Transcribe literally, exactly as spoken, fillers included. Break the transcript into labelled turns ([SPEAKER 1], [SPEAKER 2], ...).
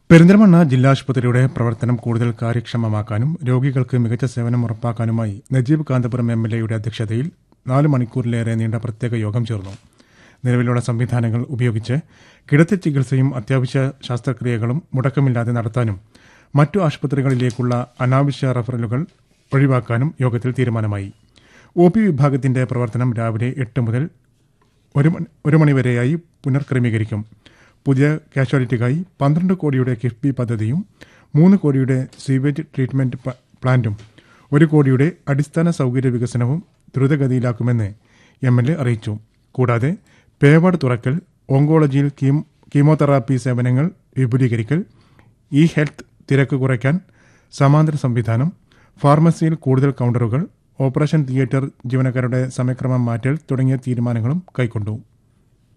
[SPEAKER 1] പെരിന്തൽമണ്ണ ജില്ലാ ആശുപത്രിയുടെ പ്രവർത്തനം കൂടുതൽ കാര്യക്ഷമമാക്കാനും രോഗികൾക്ക് മികച്ച സേവനം ഉറപ്പാക്കാനുമായി നജീബ് കാന്തപുരം എം എൽ എയുടെ അധ്യക്ഷതയിൽ നാല് മണിക്കൂറിലേറെ നീണ്ട പ്രത്യേക യോഗം ചേർന്നു. നിലവിലുള്ള സംവിധാനങ്ങൾ ഉപയോഗിച്ച് കിടത്തി ചികിത്സയും അത്യാവശ്യ ശസ്ത്രക്രിയകളും മുടക്കമില്ലാതെ നടത്താനും മറ്റു ആശുപത്രികളിലേക്കുള്ള അനാവശ്യ റഫറലുകൾ ഒഴിവാക്കാനും യോഗത്തിൽ തീരുമാനമായി. ഒ പി വിഭാഗത്തിന്റെ പ്രവർത്തനം രാവിലെ എട്ട് മുതൽ ഒരു മണിവരെയായി പുനർക്രമീകരിക്കും. പുതിയ കാഷ്വാലിറ്റിക്കായി പന്ത്രണ്ട് കോടിയുടെ കിഫ്ബി പദ്ധതിയും മൂന്ന് കോടിയുടെ സീവേജ് ട്രീറ്റ്മെന്റ് പ്ലാന്റും ഒരു കോടിയുടെ അടിസ്ഥാന സൗകര്യ വികസനവും ദ്രുതഗതിയിലാക്കുമെന്ന് എം എൽ എ അറിയിച്ചു. കൂടാതെ പേവാർഡ് തുറക്കൽ, ഓങ്കോളജിയിൽ കീമോതെറാപ്പി സേവനങ്ങൾ വിപുലീകരിക്കൽ, ഇ ഹെൽത്ത് തിരക്ക് കുറയ്ക്കാൻ സമാന്തര സംവിധാനം, ഫാർമസിയിൽ കൂടുതൽ കൌണ്ടറുകൾ, ഓപ്പറേഷൻ തിയേറ്റർ ജീവനക്കാരുടെ സമയക്രമം മാറ്റൽ തുടങ്ങിയ തീരുമാനങ്ങളും കൈക്കൊണ്ടു.